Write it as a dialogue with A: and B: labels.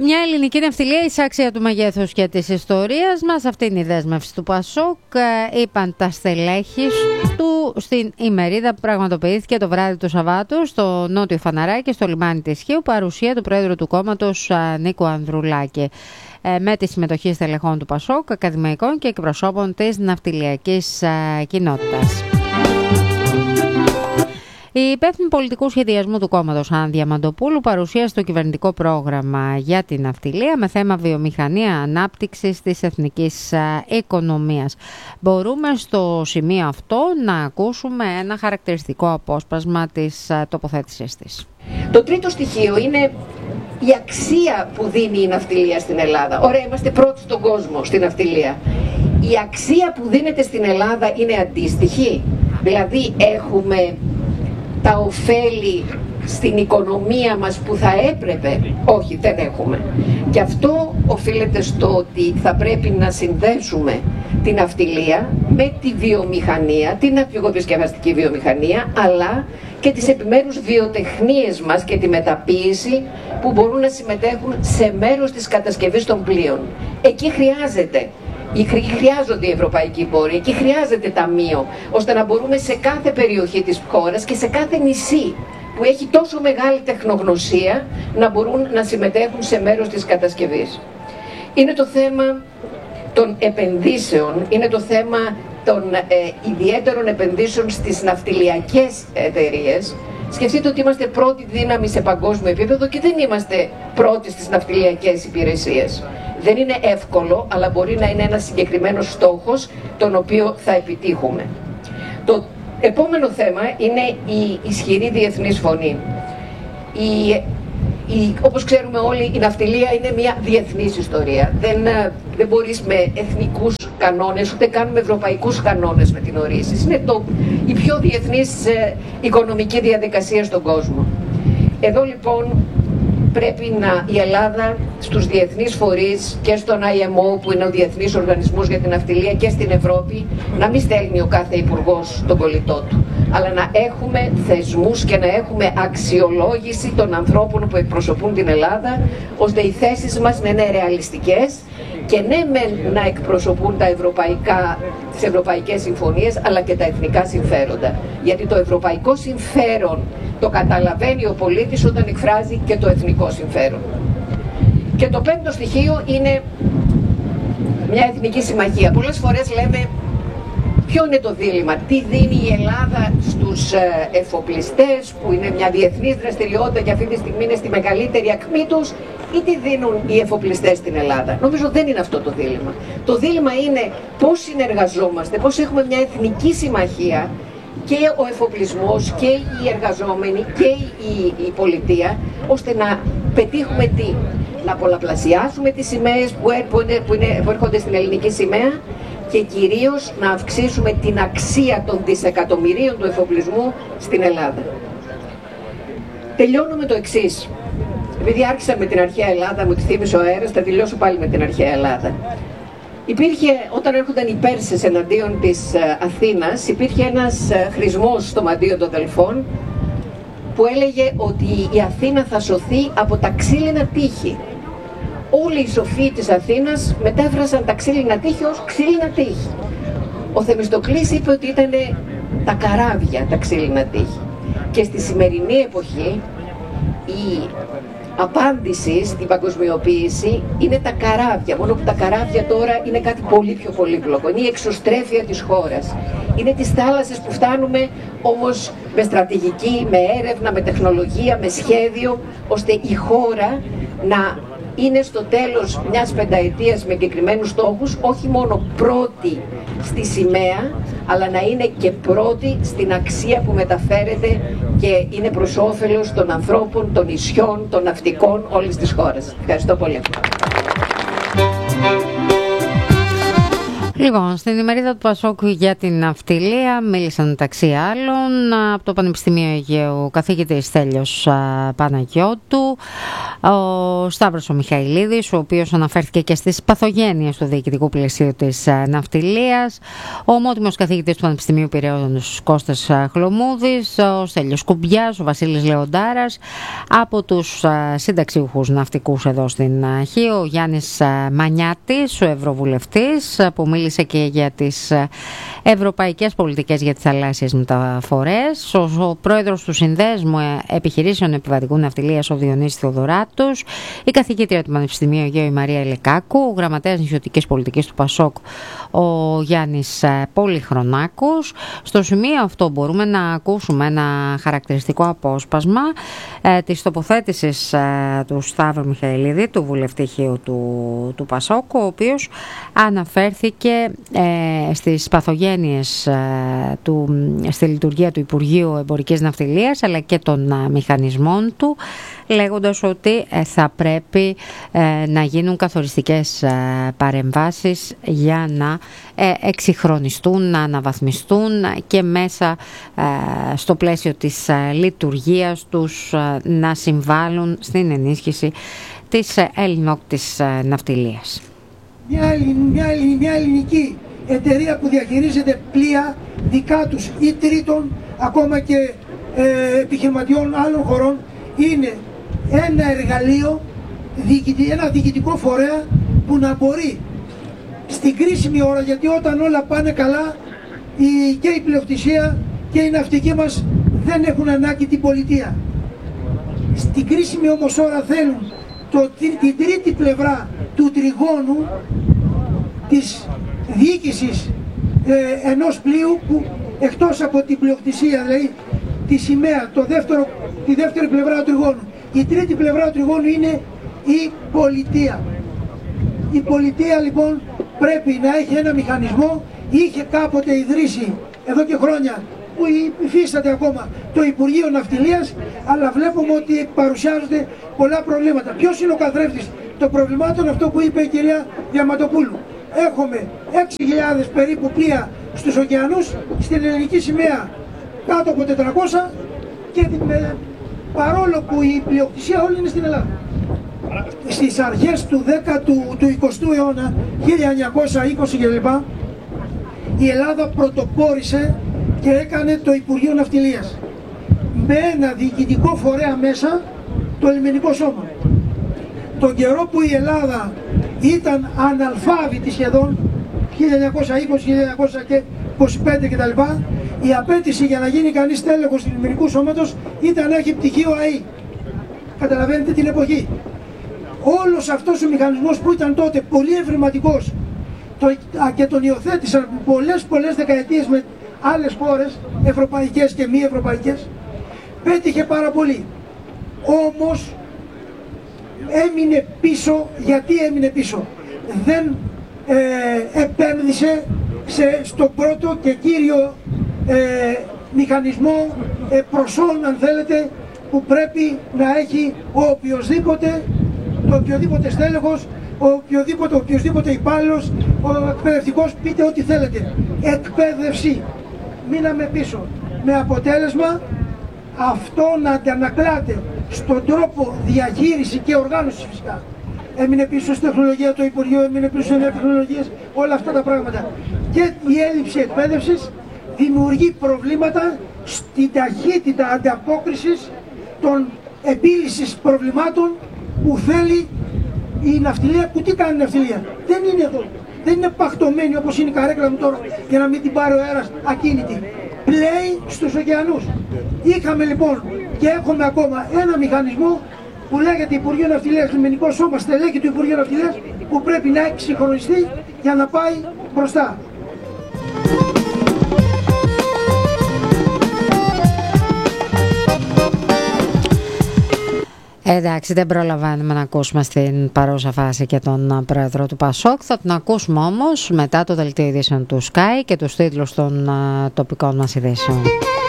A: Μια ελληνική ναυτιλία εισάξια του μεγέθους και της ιστορίας μας. Αυτή είναι η δέσμευση του Πασόκ, είπαν τα στελέχη του στην ημερίδα που πραγματοποιήθηκε το βράδυ του Σαββάτου στο Νότιο Φαναράκι, στο λιμάνι της Χίου, παρουσία του Πρόεδρου του κόμματος Νίκου Ανδρουλάκη, με τη συμμετοχή στελεχών του Πασόκ, ακαδημαϊκών και εκπροσώπων της ναυτιλιακής κοινότητας. Η υπεύθυνη πολιτικού σχεδιασμού του κόμματος Άννα Διαμαντοπούλου παρουσίασε το κυβερνητικό πρόγραμμα για την ναυτιλία με θέμα βιομηχανία ανάπτυξης της εθνικής οικονομίας. Μπορούμε στο σημείο αυτό να ακούσουμε ένα χαρακτηριστικό απόσπασμα της τοποθέτησης της.
B: Το τρίτο στοιχείο είναι η αξία που δίνει η ναυτιλία στην Ελλάδα. Ωραία, είμαστε πρώτοι στον κόσμο στην ναυτιλία. Η αξία που δίνεται στην Ελλάδα είναι αντίστοιχη. Δηλαδή έχουμε τα ωφέλη στην οικονομία μας που θα έπρεπε? Όχι, δεν έχουμε. Και αυτό οφείλεται στο ότι θα πρέπει να συνδέσουμε την ναυτιλία με τη βιομηχανία, την ναυπηγοεπισκευαστική βιομηχανία, αλλά και τις επιμέρους βιοτεχνίες μας και τη μεταποίηση που μπορούν να συμμετέχουν σε μέρος της κατασκευής των πλοίων. Εκεί χρειάζονται οι ευρωπαϊκοί πόροι, εκεί χρειάζεται ταμείο, ώστε να μπορούμε σε κάθε περιοχή της χώρας και σε κάθε νησί που έχει τόσο μεγάλη τεχνογνωσία να μπορούν να συμμετέχουν σε μέρος της κατασκευής. Είναι το θέμα των επενδύσεων, είναι το θέμα των ιδιαίτερων επενδύσεων στις ναυτιλιακές εταιρείες. Σκεφτείτε ότι είμαστε πρώτη δύναμη σε παγκόσμιο επίπεδο και δεν είμαστε πρώτοι στις ναυτιλιακές υπηρεσίες. Δεν είναι εύκολο, αλλά μπορεί να είναι ένας συγκεκριμένος στόχος τον οποίο θα επιτύχουμε. Το επόμενο θέμα είναι η ισχυρή διεθνής φωνή. Όπως ξέρουμε όλοι, η ναυτιλία είναι μια διεθνής ιστορία. Δεν μπορείς με εθνικούς κανόνες, ούτε καν με ευρωπαϊκούς κανόνες να την ορίσεις. Είναι η πιο διεθνής οικονομική διαδικασία στον κόσμο. Εδώ λοιπόν πρέπει η Ελλάδα στους διεθνείς φορείς και στον IMO, που είναι ο Διεθνής Οργανισμός για την Ναυτιλία, και στην Ευρώπη, να μην στέλνει ο κάθε υπουργός τον κολλητό του, αλλά να έχουμε θεσμούς και να έχουμε αξιολόγηση των ανθρώπων που εκπροσωπούν την Ελλάδα, ώστε οι θέσεις μας να είναι ρεαλιστικές και ναι να εκπροσωπούν τις ευρωπαϊκές συμφωνίες, αλλά και τα εθνικά συμφέροντα. Γιατί το ευρωπαϊκό συμφέρον το καταλαβαίνει ο πολίτης όταν εκφράζει και το εθνικό συμφέρον. Και το πέμπτο στοιχείο είναι μια εθνική συμμαχία. Πολλές φορές λέμε ποιο είναι το δίλημμα, τι δίνει η Ελλάδα στους εφοπλιστές, που είναι μια διεθνής δραστηριότητα και αυτή τη στιγμή είναι στη μεγαλύτερη ακμή τους, ή τι δίνουν οι εφοπλιστές στην Ελλάδα. Νομίζω δεν είναι αυτό το δίλημμα. Το δίλημμα είναι πώς συνεργαζόμαστε, πώς έχουμε μια εθνική συμμαχία, και ο εφοπλισμός και οι εργαζόμενοι και η πολιτεία, ώστε να πετύχουμε τι? Να πολλαπλασιάσουμε τις σημαίες που έρχονται στην ελληνική σημαία και κυρίως να αυξήσουμε την αξία των δισεκατομμυρίων του εφοπλισμού στην Ελλάδα. Τελειώνω με το εξής. Επειδή άρχισα με την αρχαία Ελλάδα, μου τη θύμισε ο αέρας, θα τελειώσω πάλι με την αρχαία Ελλάδα. Όταν έρχονταν οι Πέρσες εναντίον της Αθήνας, υπήρχε ένας χρησμός στο μαντίο των Δελφών που έλεγε ότι η Αθήνα θα σωθεί από τα ξύλινα τείχη. Όλοι οι σοφοί της Αθήνας μετέφρασαν τα ξύλινα τείχη ως ξύλινα τείχη. Ο Θεμιστοκλής είπε ότι ήταν τα καράβια τα ξύλινα τείχη. Και στη σημερινή εποχή η απάντηση στην παγκοσμιοποίηση είναι τα καράβια, μόνο που τα καράβια τώρα είναι κάτι πολύ πιο πολύπλοκο. Είναι η εξωστρέφεια της χώρας. Είναι τις θάλασσες που φτάνουμε όμως με στρατηγική, με έρευνα, με τεχνολογία, με σχέδιο, ώστε η χώρα να είναι στο τέλος μιας πενταετίας με συγκεκριμένους στόχους, όχι μόνο πρώτη στη σημαία, αλλά να είναι και πρώτη στην αξία που μεταφέρεται και είναι προς όφελος των ανθρώπων, των νησιών, των ναυτικών όλης της χώρας. Ευχαριστώ πολύ.
A: Λοιπόν, στην ημερίδα του Πασόκου για την ναυτιλία μίλησαν μεταξύ άλλων από το Πανεπιστημίο Αιγαίου καθηγητής Στέλιος Παναγιώτου, Ο Σταύρος ο Μιχαηλίδης, ο οποίος αναφέρθηκε και στις παθογένειες του διοικητικού πλαισίου της ναυτιλίας, ο ομότιμος καθηγητής του Πανεπιστημίου Πειραιώς Κώστας Χλωμούδης, ο Στέλιος Κουμπιάς, ο Βασίλης Λεοντάρας, από τους συνταξιούχους ναυτικούς εδώ στην Χίο, ο Γιάννης Μανιάτης, ο Ευρωβουλευτής, που μίλησε και για τις ευρωπαϊκές πολιτικές για τις θαλάσσιες μεταφορές, ο πρόεδρος του Συνδέσμου Επιχειρήσεων Επιβατικού Ναυτιλίας, ο Διονύσης Θεοδωράτος, η καθηγήτρια του Πανεπιστημίου Αιγαίου, η Μαρία Ελεκάκου, ο γραμματέας νησιωτικής πολιτικής του ΠΑΣΟΚ, ο Γιάννης Πολυχρονάκος. Στο σημείο αυτό μπορούμε να ακούσουμε ένα χαρακτηριστικό απόσπασμα της τοποθέτησης του Σταύρου Μιχαηλίδη, του βουλευτή Χίου του ΠΑΣΟΚ, ο οποίος αναφέρθηκε στις παθογένειες στη λειτουργία του Υπουργείου Εμπορικής Ναυτιλίας αλλά και των μηχανισμών του, λέγοντας ότι θα πρέπει να γίνουν καθοριστικές παρεμβάσεις για να εξυγχρονιστούν, να αναβαθμιστούν και μέσα στο πλαίσιο της λειτουργίας τους να συμβάλλουν στην ενίσχυση της ελληνόκτης ναυτιλίας.
C: Μια ελληνική εταιρεία που διαχειρίζεται πλοία δικά τους ή τρίτων, ακόμα και επιχειρηματιών άλλων χωρών, είναι ένα εργαλείο, ένα διοικητικό φορέα που να μπορεί στην κρίσιμη ώρα, γιατί όταν όλα πάνε καλά και η πλειοκτησία και οι ναυτικοί μας δεν έχουν ανάγκη την πολιτεία. Στην κρίσιμη όμως ώρα θέλουν την τρίτη πλευρά του τριγώνου της διοίκησης ενός πλοίου που εκτός από την πλειοκτησία, δηλαδή τη σημαία, τη δεύτερη πλευρά του τριγώνου, η τρίτη πλευρά του τριγώνου είναι η πολιτεία. Η πολιτεία λοιπόν πρέπει να έχει ένα μηχανισμό, είχε κάποτε ιδρύσει εδώ και χρόνια, που υφίσταται ακόμα, το Υπουργείο Ναυτιλίας, αλλά βλέπουμε ότι παρουσιάζονται πολλά προβλήματα. Ποιος είναι ο καθρέφτης των προβλημάτων? Αυτό που είπε η κυρία Διαματοπούλου. Έχουμε 6.000 περίπου πλοία στους ωκεανούς, στην ελληνική σημαία κάτω από 400, και παρόλο που η πλειοκτησία όλη είναι στην Ελλάδα. Στις αρχές του 20ου αιώνα, 1920 κλπ, η Ελλάδα πρωτοπόρησε και έκανε το Υπουργείο Ναυτιλίας με ένα διοικητικό φορέα μέσα, το Λιμενικό Σώμα. Τον καιρό που η Ελλάδα ήταν αναλφάβητη σχεδόν, 1920-1925 κτλ, η απέτηση για να γίνει κανείς τέλεχος του Λιμενικού Σώματος ήταν να έχει πτυχίο ΑΕ. Καταλαβαίνετε την εποχή. Όλος αυτός ο μηχανισμός που ήταν τότε πολύ ευρηματικός και τον υιοθέτησαν πολλές δεκαετίες με άλλες χώρες, ευρωπαϊκές και μη ευρωπαϊκές, πέτυχε πάρα πολύ. Όμως έμεινε πίσω. Γιατί έμεινε πίσω? Δεν επένδυσε στον πρώτο και κύριο μηχανισμό προσών, αν θέλετε, που πρέπει να έχει ο οποιοσδήποτε, το οποιοδήποτε στέλεχος, ο οποιοδήποτε υπάλληλος, ο εκπαιδευτικός, πείτε ό,τι θέλετε. Εκπαίδευση. Μείναμε πίσω. Με αποτέλεσμα αυτό να αντανακλάται στον τρόπο διαχείριση και οργάνωση φυσικά. Έμεινε πίσω στη τεχνολογία το Υπουργείο, έμεινε πίσω σε νέες τεχνολογίες, όλα αυτά τα πράγματα. Και η έλλειψη εκπαίδευσης δημιουργεί προβλήματα στην ταχύτητα ανταπόκρισης των επίλυσης προβλημάτων που θέλει η ναυτιλία. Που τι κάνει η ναυτιλία? Δεν είναι εδώ. Δεν είναι παχτωμένη όπως είναι η καρέκλα μου τώρα για να μην την πάρει ο αέρας ακίνητη. Πλέει στους ωκεανούς. Είχαμε λοιπόν και έχουμε ακόμα ένα μηχανισμό που λέγεται Υπουργείο Ναυτιλίας, Λιμενικό Σώμα, στελέχη του Υπουργείου Ναυτιλίας, που πρέπει να εξυγχρονιστεί για να πάει μπροστά.
A: Εντάξει, δεν προλαβαίνουμε να ακούσουμε στην παρούσα φάση και τον πρόεδρο του ΠΑΣΟΚ. Θα τον ακούσουμε όμως μετά το δελτίο ειδήσεων του Sky και τους τίτλους των τοπικών μας ειδήσεων.